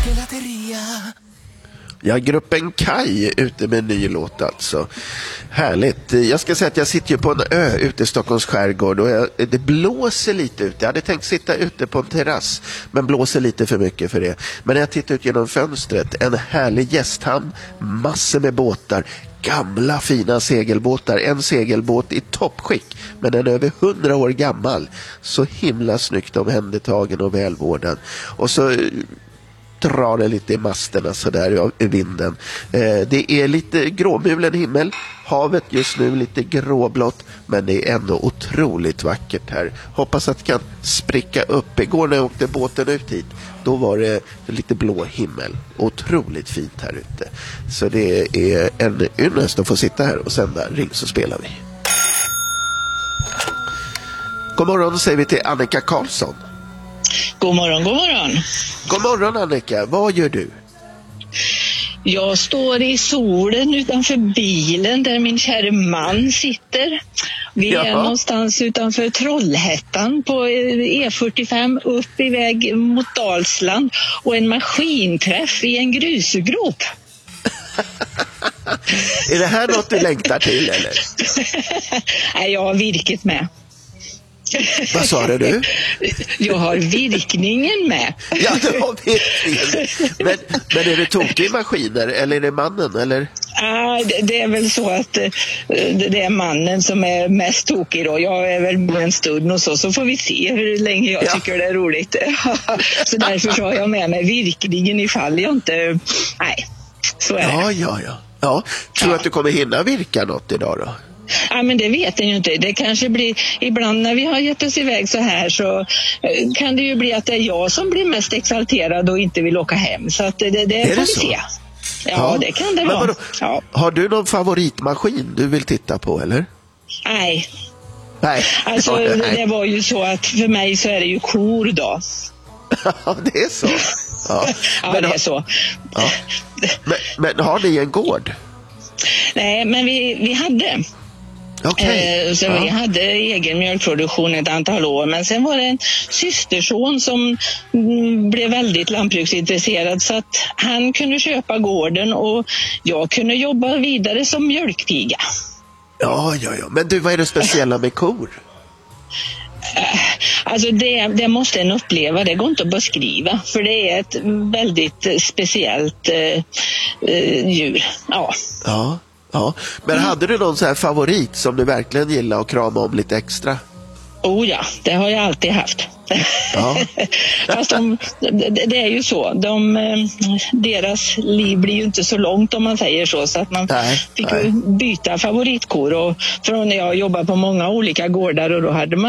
Ja, gruppen Kaj ute med en ny låt alltså. Härligt. Jag ska säga att jag sitter ju på en ö ute i Stockholms skärgård och det blåser lite ute. Jag hade tänkt sitta ute på en terrass, men blåser lite för mycket för det. Men när jag tittar ut genom fönstret, en härlig gästhamn, massor med båtar, gamla fina segelbåtar. En segelbåt i toppskick, men den är över 100 år gammal. Så himla snyggt omhändertagen och välvårdad. Och så drar det lite i masterna så där i vinden. Det är lite gråmulen himmel. Havet just nu lite gråblått, men det är ändå otroligt vackert här. Hoppas att det kan spricka upp. Igår när jag åkte båten ut hit, då var det lite blå himmel. Otroligt fint här ute. Så det är en ynnest att få sitta här och sända Ring så spelar vi. God morgon säger vi till Annika Karlsson. God morgon, god morgon. God morgon Annika, vad gör du? Jag står i solen utanför bilen där min kära man sitter. Vi är någonstans utanför Trollhättan på E45 upp i väg mot Dalsland och en maskinträff i en grusgrop. Är det här något du längtar till eller? Nej, jag har virket med. Vad sa du? Jag har virkningen med. Ja, du har virkningen. Men är det tokig maskiner eller är det mannen? Eller? Det är väl så att det är mannen som är mest tokig då. Jag är väl med en stund och så får vi se hur länge jag tycker det är roligt. Så därför har jag med mig virkningen ifall jag inte... Nej, så är det. Ja. Tror du att du kommer hinna virka något idag då? Ja, men det vet jag ju inte. Det kanske blir, ibland när vi har gett oss iväg så här så kan det ju bli att det är jag som blir mest exalterad och inte vill åka hem. Så att det får vi se. Ja, det kan det vara. Ja. Har du någon favoritmaskin du vill titta på eller? Nej. Alltså det var ju så att för mig så är det ju kor då. Ja, det är så. Ja, men, det är så. Ja. Men har ni en gård? Nej, men vi hade... Okay. Så vi hade egen mjölkproduktion ett antal år, men sen var det en systerson som blev väldigt lantbruksintresserad så att han kunde köpa gården och jag kunde jobba vidare som mjölkpiga. Ja. Men du, vad är det speciella med kor? Alltså det måste en uppleva, det går inte att beskriva för det är ett väldigt speciellt djur. Ja. Men hade du någon så här favorit som du verkligen gillar att krama om lite extra? Oh ja, det har jag alltid haft. Ja. Fast det är ju så. Deras liv blir ju inte så långt om man säger så att man fick byta favoritkor. Och från när jag jobbade på många olika gårdar och då hade man